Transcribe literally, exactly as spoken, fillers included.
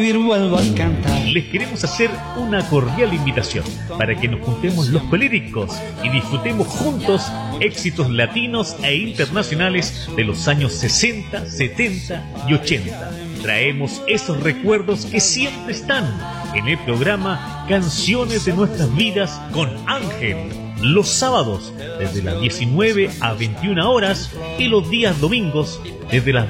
vuelvo a cantar. Les queremos hacer una cordial invitación para que nos juntemos los colíricos y disfrutemos juntos éxitos latinos e internacionales de los años sesenta, setenta y ochenta. Traemos esos recuerdos que siempre están en el programa Canciones de Nuestras Vidas con Ángel. Los sábados desde las diecinueve a veintiuna horas y los días domingos desde las